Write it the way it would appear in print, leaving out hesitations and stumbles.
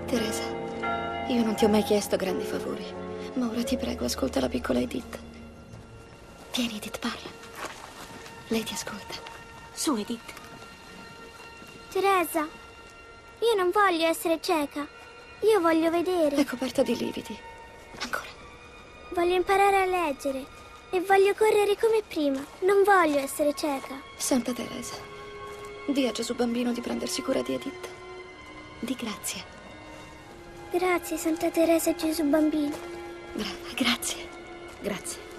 Teresa, io non ti ho mai chiesto grandi favori, ma ora ti prego, ascolta la piccola Edith. Vieni, Edith, parla. Lei ti ascolta. Su, Edith. Teresa, io non voglio essere cieca. Io voglio vedere. È coperta di lividi. Ancora. Voglio imparare a leggere e voglio correre come prima. Non voglio essere cieca. Santa Teresa, di a Gesù bambino di prendersi cura di Edith. Di grazie. Grazie, Santa Teresa e Gesù bambino. Brava, grazie. Grazie.